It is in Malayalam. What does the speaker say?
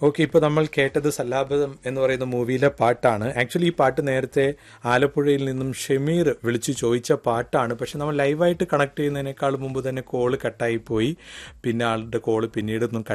ഓക്കെ, ഇപ്പോൾ നമ്മൾ കേട്ടത് സല്ലാപം എന്ന് പറയുന്ന മൂവിയിലെ പാട്ടാണ്. ആക്ച്വലി ഈ പാട്ട് നേരത്തെ ആലപ്പുഴയിൽ നിന്നും ഷമീർ വിളിച്ചു ചോദിച്ച പാട്ടാണ്. പക്ഷെ നമ്മൾ ലൈവായിട്ട് കണക്ട് ചെയ്യുന്നതിനേക്കാൾ മുമ്പ് തന്നെ കോള് കട്ടായി പോയി. പിന്നെ ആളുടെ കോള് പിന്നീടൊന്നും